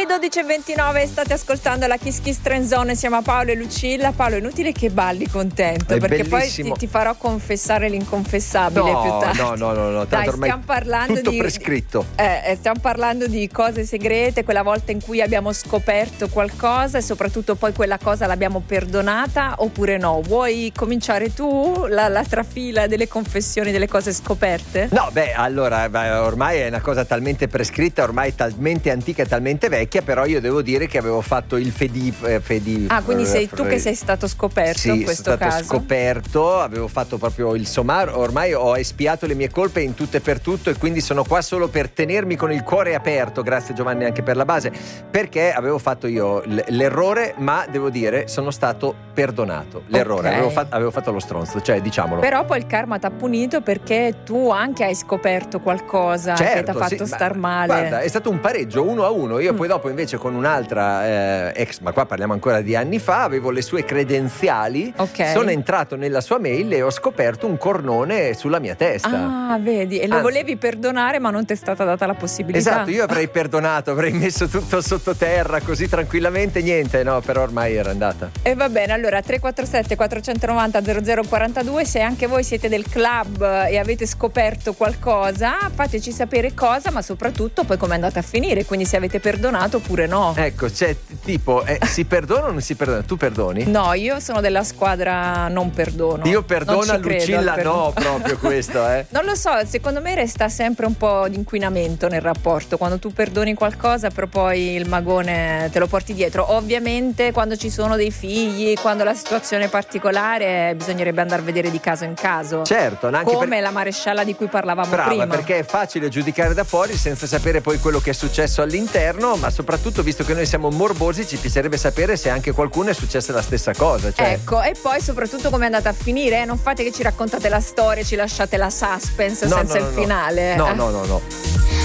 12:29, state ascoltando la Kiss Kiss Trend Zone, siamo a Paolo e Lucilla. Paolo, è inutile che balli contento, è perché bellissimo. poi ti farò confessare l'inconfessabile più tardi. No, tanto dai, ormai stiamo parlando tutto di prescritto. Stiamo parlando di cose segrete, quella volta in cui abbiamo scoperto qualcosa e soprattutto poi quella cosa l'abbiamo perdonata oppure no. Vuoi cominciare tu la trafila delle confessioni, delle cose scoperte? No, allora, ormai è una cosa talmente prescritta, ormai talmente antica e talmente vecchia, però io devo dire che avevo fatto il fedi. Quindi sei tu che sei stato scoperto in questo caso? Sì, sono stato scoperto, avevo fatto proprio il somaro, ormai ho espiato le mie colpe in tutto e per tutto, e quindi sono qua solo per tenermi con il cuore aperto. Grazie Giovanni anche per la base, perché avevo fatto io l'errore, ma devo dire sono stato perdonato. L'errore, avevo fatto lo stronzo, cioè diciamolo. Però poi il karma ti ha punito perché tu anche hai scoperto qualcosa che ti ha fatto star male. Guarda, è stato un pareggio 1-1. Io poi dopo invece con un'altra ex, ma qua parliamo ancora di anni fa, avevo le sue credenziali, sono entrato nella sua mail e ho scoperto un cornone sulla mia testa. Ah, vedi, e lo volevi perdonare ma non ti è stata data la possibilità. Esatto, io avrei perdonato, avrei messo tutto sottoterra così tranquillamente, niente, no, però ormai era andata. E va bene, allora 347 490 0042, se anche voi siete del club e avete scoperto qualcosa, fateci sapere cosa, ma soprattutto poi come è andata a finire, quindi se avete perdonato oppure no. Ecco, cioè tipo si perdona o non si perdona? Tu perdoni? No, io sono della squadra non perdono. Io perdono, a Lucilla no, proprio questo Non lo so, secondo me resta sempre un po' di inquinamento nel rapporto quando tu perdoni qualcosa, però poi il magone te lo porti dietro. Ovviamente quando ci sono dei figli, quando la situazione è particolare, bisognerebbe andare a vedere di caso in caso. Certo, anche come la marescialla di cui parlavamo prima. prima. Perché è facile giudicare da fuori senza sapere poi quello che è successo all'interno, ma soprattutto visto che noi siamo morbosi ci piacerebbe sapere se anche qualcuno è successa la stessa cosa. Ecco, e poi soprattutto come è andata a finire, non fate che ci raccontate la storia, ci lasciate la suspense senza il finale. No.